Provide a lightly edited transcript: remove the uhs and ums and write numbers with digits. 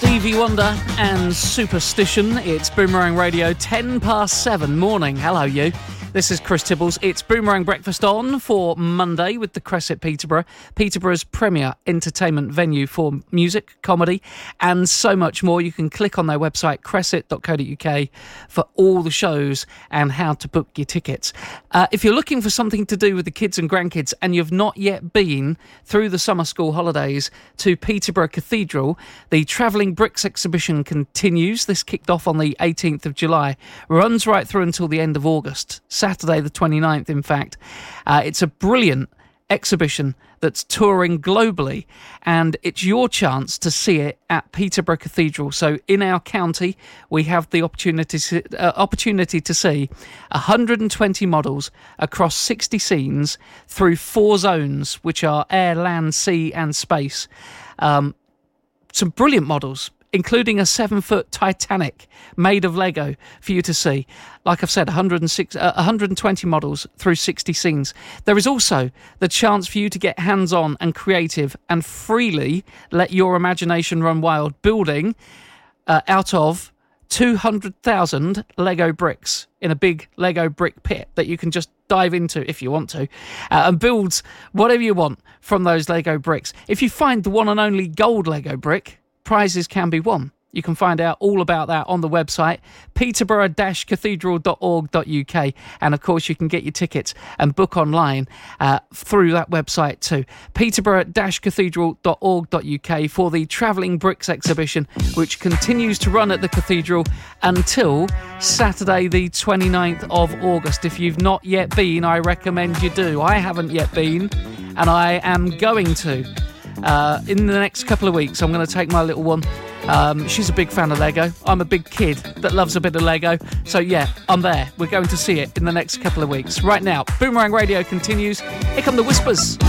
Stevie Wonder and Superstition. It's Boomerang Radio, 7:10 morning. Hello, you. This is Chris Tibbles. It's Boomerang Breakfast on for Monday with the Cresset Peterborough, Peterborough's premier entertainment venue for music, comedy and so much more. You can click on their website, cresset.co.uk, for all the shows and how to book your tickets. If you're looking for something to do with the kids and grandkids and you've not yet been through the summer school holidays to Peterborough Cathedral, the Travelling Bricks exhibition continues. This kicked off on the 18th of July, runs right through until the end of August. Saturday the 29th, in fact. It's a brilliant exhibition that's touring globally, and it's your chance to see it at Peterborough Cathedral. So in our county, we have the opportunity to see 120 models across 60 scenes through 4 zones, which are air, land, sea and space. Some brilliant models, including a 7-foot Titanic made of Lego for you to see. Like I've said, 120 models through 60 scenes. There is also the chance for you to get hands-on and creative and freely let your imagination run wild, building out of 200,000 Lego bricks in a big Lego brick pit that you can just dive into if you want to, and build whatever you want from those Lego bricks. If you find the one and only gold Lego brick, prizes can be won. You can find out all about that on the website, peterborough-cathedral.org.uk. And of course, you can get your tickets and book online through that website too. peterborough-cathedral.org.uk for the Travelling Bricks exhibition, which continues to run at the cathedral until Saturday the 29th of August. If you've not yet been, I recommend you do. I haven't yet been, and I am going to. In the next couple of weeks, I'm going to take my little one. She's a big fan of Lego. I'm a big kid that loves a bit of Lego. So yeah, I'm there. We're going to see it in the next couple of weeks. Right now, Boomerang Radio continues. Here come the Whispers.